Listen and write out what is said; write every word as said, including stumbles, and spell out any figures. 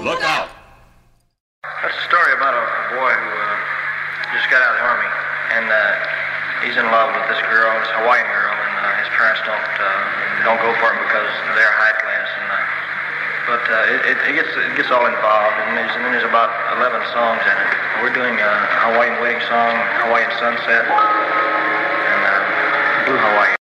Look out! That's a story about a, a boy who uh, just got out of the Army, and uh, he's in love with this girl, this Hawaiian girl, and uh, his parents don't uh, don't go for him because they're high class. And uh, but uh, it, it gets it gets all involved, and there's, and then there's about eleven songs in it. We're doing a Hawaiian wedding song, Hawaiian sunset, and uh, Blue Hawaii.